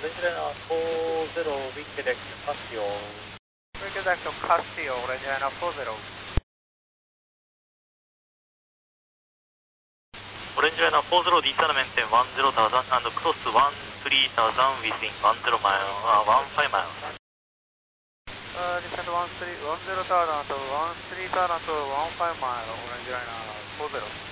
Orange Liner 40 weak direction Casio. Weak direction Casio, Orange Liner 40. Orange Liner 40 descend maintain 10,000 and cross 13,000 within 10 miles, 15 miles. Descend 10,000 to 13,000 to 15 miles, Orange Liner 40.